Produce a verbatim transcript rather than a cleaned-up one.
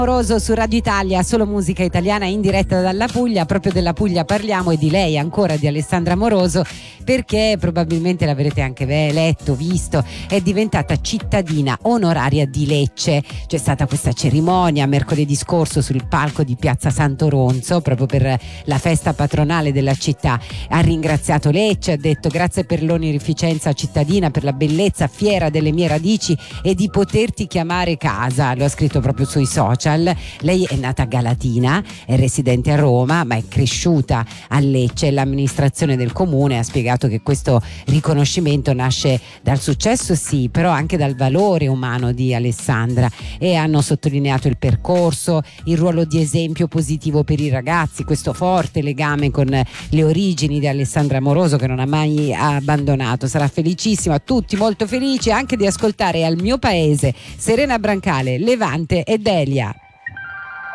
Moroso su Radio Italia, solo musica italiana in diretta dalla Puglia. Proprio della Puglia parliamo, e di lei ancora, di Alessandra Moroso, perché probabilmente l'avrete anche letto, visto, è diventata cittadina onoraria di Lecce. C'è stata questa cerimonia mercoledì scorso sul palco di Piazza Santo Ronzo, proprio per la festa patronale della città. Ha ringraziato Lecce, ha detto: grazie per l'onorificenza cittadina, per la bellezza fiera delle mie radici e di poterti chiamare casa. Lo ha scritto proprio sui social. Lei è nata a Galatina, è residente a Roma, ma è cresciuta a Lecce. L'amministrazione del comune ha spiegato che questo riconoscimento nasce dal successo, sì, però anche dal valore umano di Alessandra, e hanno sottolineato il percorso, il ruolo di esempio positivo per i ragazzi, questo forte legame con le origini di Alessandra Moroso che non ha mai abbandonato. Sarà felicissima, tutti molto felici anche di ascoltare Al mio paese Serena Brancale, Levante e Delia.